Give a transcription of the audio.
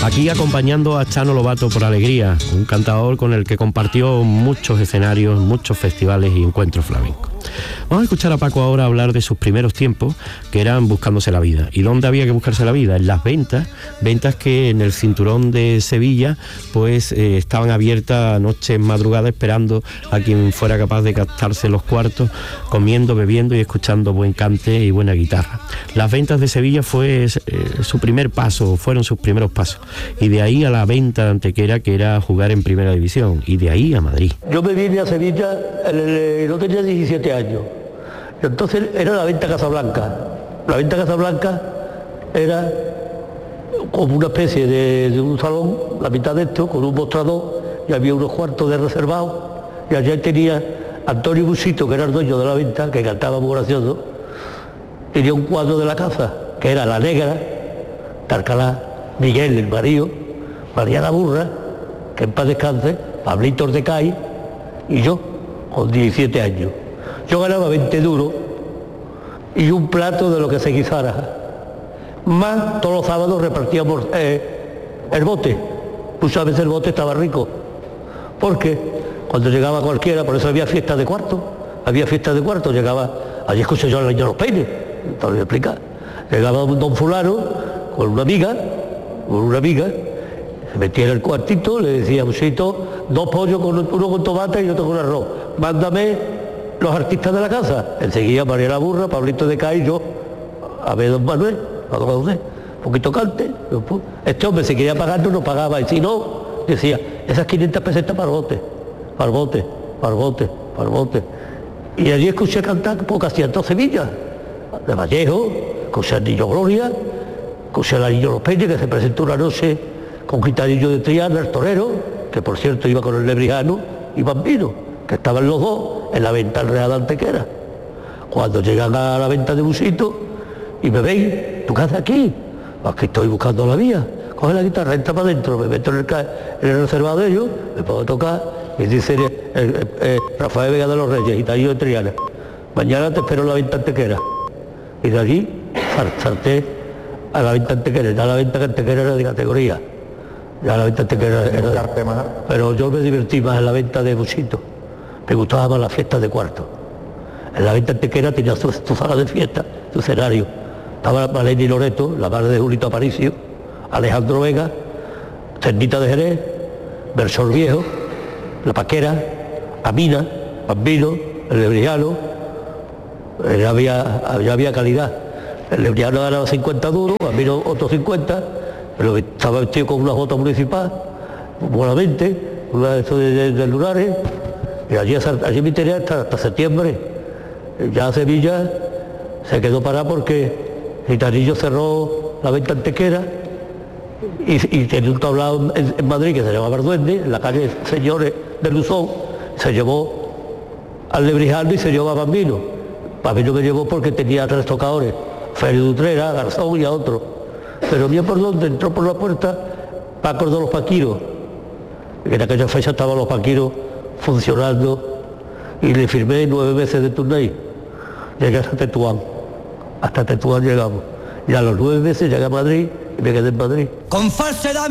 Aquí acompañando a Chano Lobato por Alegría, un cantador con el que compartió muchos escenarios, muchos festivales y encuentros flamencos. Vamos a escuchar a Paco ahora hablar de sus primeros tiempos, que eran buscándose la vida. ¿Y dónde había que buscarse la vida? En las ventas que en el cinturón de Sevilla pues estaban abiertas noches, madrugadas, esperando a quien fuera capaz de captarse los cuartos, comiendo, bebiendo y escuchando buen cante y buena guitarra. Las ventas de Sevilla fue su primer paso, fueron sus primeros pasos, y de ahí a la venta de Antequera, que era jugar en Primera División, y de ahí a Madrid. Yo me vine a Sevilla, no tenía 17 años. Entonces era la venta Casablanca. La venta Casablanca era como una especie de un salón, la mitad de esto, con un mostrador, y había unos cuartos de reservados, y allá tenía Antonio Busito, que era el dueño de la venta, que cantaba muy gracioso, tenía un cuadro de la casa, que era La Negra, Tarcalá, Miguel, el marido, María la Burra, que en paz descanse, Pablito Ordecay, y yo, con 17 años. Yo ganaba 20 duros y un plato de lo que se guisara. Más todos los sábados repartíamos el bote. Muchas veces el bote estaba rico. Porque cuando llegaba cualquiera, por eso había fiestas de cuarto, llegaba, allí escuché yo al año Los Peines, te lo voy a explicar. Llegaba un don fulano con una amiga, se metía en el cuartito, le decía, Busito, 2 pollos, uno con tomate y otro con arroz. Mándame los artistas de la casa. Enseguida María la Burra, Pablito Ordecay, yo, a ver don Manuel, a don José, un poquito cante. Este hombre se quería pagar, no pagaba, y si no, decía, esas 500 pesetas para el bote. Y allí escuché cantar porque hacía todo Sevilla, de Vallejo, escuché al Niño Gloria, escuché al Niño Los Peines, que se presentó una noche con Gitanillo de Triana, el torero, que por cierto iba con el Lebrijano y Bambino, que estaban los dos en la venta del Real de Antequera. Cuando llegan a la venta de Busito y me ven, ¿tú qué haces aquí? Aquí estoy buscando la vía. Coge la guitarra, entra para adentro, me meto en el reservado de ellos, me puedo tocar, y dice Rafael Vega de los Reyes, Gitanillo de Triana, mañana te espero en la venta Antequera. Y de allí salté a la venta Antequera. Ya la venta Antequera era de categoría. Ya la venta Antequera era pero yo me divertí más en la venta de Busito. Me gustaba más la fiesta de cuarto. En la venta Antequera tenía su sala de fiesta, su escenario. Estaba Maleni Loreto, la madre de Julito Aparicio, Alejandro Vega, Cernita de Jerez, Bersor Viejo, La Paquera, Amina, Bambino, el Lebrijano. Ya había calidad. El Lebrijano ganaba 50 duros, Bambino otros 50, pero estaba vestido con una jota municipal, buenamente, una de esos de lunares. Y allí me tenía hasta septiembre. Ya Sevilla se quedó parada porque Gitanillo cerró la venta Antequera y tenía un tablado en Madrid que se llamaba El Duende, en la calle Señores de Luzón. Se llevó al Lebrijano y se llevó a Bambino. Bambino me llevó porque tenía 3 tocadores, Félix Utrera, Garzón y a otro. Pero bien por donde entró por la puerta Paco de los Paquiros. En aquella fecha estaban los Paquiros funcionando y le firmé 9 meses de turney. Llegué hasta Tetuán llegamos, y a los 9 meses llegué a Madrid y me quedé en Madrid. Con falsedad